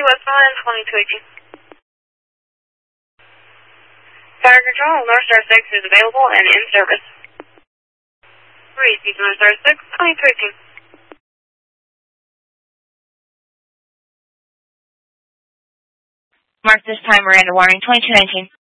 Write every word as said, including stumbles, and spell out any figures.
Westmoreland, twenty-two eighteen. Fire Control, North Star six is available and in service. Receive North Star six, twenty-two eighteen. Mark this time, Miranda warning, twenty-two nineteen.